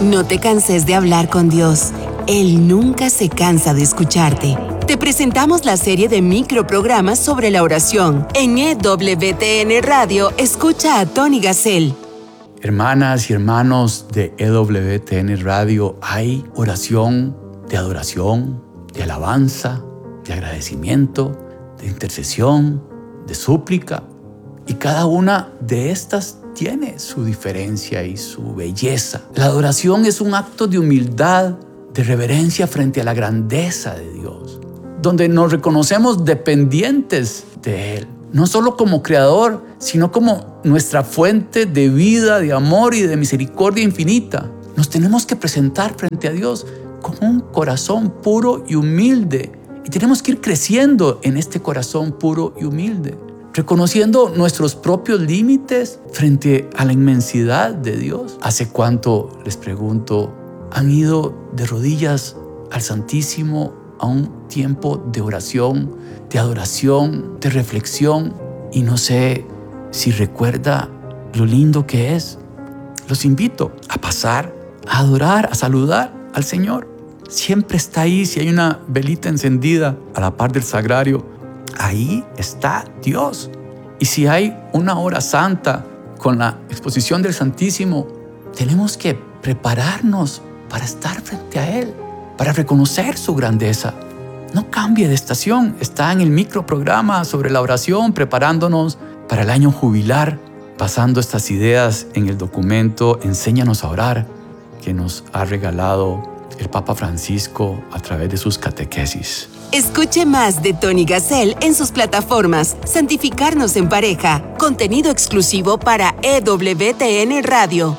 No te canses de hablar con Dios. Él nunca se cansa de escucharte. Te presentamos la serie de microprogramas sobre la oración. En EWTN Radio, escucha a Tony Gassel. Hermanas y hermanos de EWTN Radio, hay oración de adoración, de alabanza, de agradecimiento, de intercesión, de súplica. Y cada una de estas tiene su diferencia y su belleza. La adoración es un acto de humildad, de reverencia frente a la grandeza de Dios, donde nos reconocemos dependientes de Él, no solo como creador, sino como nuestra fuente de vida, de amor y de misericordia infinita. Nos tenemos que presentar frente a Dios con un corazón puro y humilde, y tenemos que ir creciendo en este corazón puro y humilde, reconociendo nuestros propios límites frente a la inmensidad de Dios. ¿Hace cuánto, les pregunto, han ido de rodillas al Santísimo a un tiempo de oración, de adoración, de reflexión? Y no sé si recuerda lo lindo que es. Los invito a pasar, a adorar, a saludar al Señor. Siempre está ahí. Si hay una velita encendida a la par del sagrario, ahí está Dios. Y si hay una hora santa con la exposición del Santísimo, tenemos que prepararnos para estar frente a Él, para reconocer su grandeza. No cambie de estación. Está en el microprograma sobre la oración, preparándonos para el año jubilar, pasando estas ideas en el documento Enséñanos a orar, que nos ha regalado el Papa Francisco a través de sus catequesis. Escuche más de Tony Gassel en sus plataformas Santificarnos en Pareja, contenido exclusivo para EWTN Radio.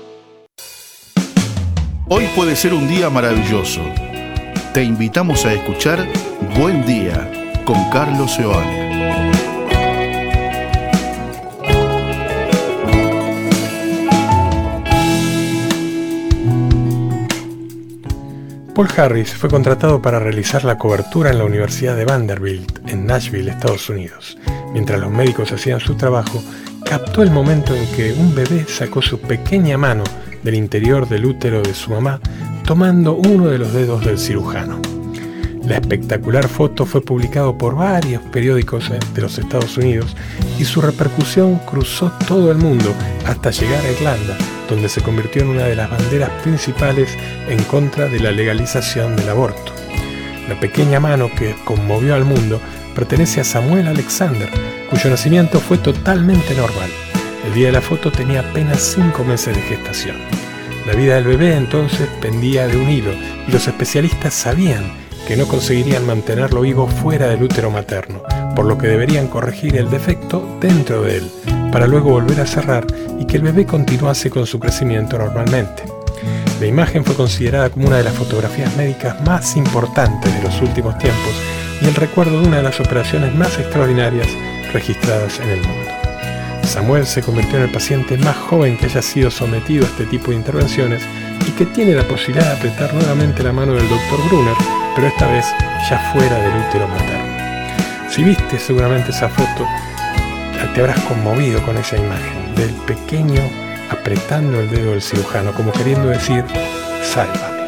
Hoy puede ser un día maravilloso. Te invitamos a escuchar Buen Día con Carlos Seoane. Paul Harris fue contratado para realizar la cobertura en la Universidad de Vanderbilt, en Nashville, Estados Unidos. Mientras los médicos hacían su trabajo, captó el momento en que un bebé sacó su pequeña mano del interior del útero de su mamá, tomando uno de los dedos del cirujano. La espectacular foto fue publicada por varios periódicos de los Estados Unidos y su repercusión cruzó todo el mundo hasta llegar a Irlanda, donde se convirtió en una de las banderas principales en contra de la legalización del aborto. La pequeña mano que conmovió al mundo pertenece a Samuel Alexander, cuyo nacimiento fue totalmente normal. El día de la foto tenía apenas 5 meses de gestación. La vida del bebé entonces pendía de un hilo y los especialistas sabían que no conseguirían mantenerlo vivo fuera del útero materno, por lo que deberían corregir el defecto dentro de él, para luego volver a cerrar y que el bebé continuase con su crecimiento normalmente. La imagen fue considerada como una de las fotografías médicas más importantes de los últimos tiempos y el recuerdo de una de las operaciones más extraordinarias registradas en el mundo. Samuel se convirtió en el paciente más joven que haya sido sometido a este tipo de intervenciones y que tiene la posibilidad de apretar nuevamente la mano del Dr. Brunner, pero esta vez ya fuera del útero materno. Si viste seguramente esa foto, te habrás conmovido con esa imagen del pequeño apretando el dedo del cirujano, como queriendo decir, sálvame.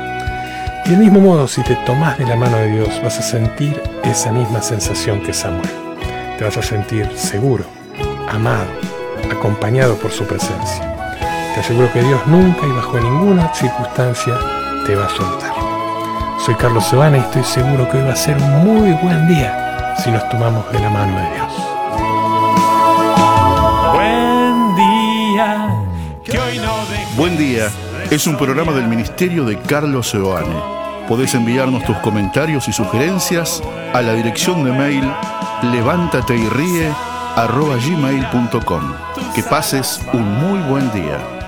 Y del mismo modo, si te tomás de la mano de Dios, vas a sentir esa misma sensación que Samuel. Te vas a sentir seguro, amado, acompañado por su presencia. Te aseguro que Dios nunca y bajo ninguna circunstancia te va a soltar. Soy Carlos Seoane y estoy seguro que hoy va a ser un muy buen día si nos tomamos de la mano de Dios. Buen Día es un programa del Ministerio de Carlos Seoane. Podés enviarnos tus comentarios y sugerencias a la dirección de mail levántateyrie@gmail.com. Que pases un muy buen día.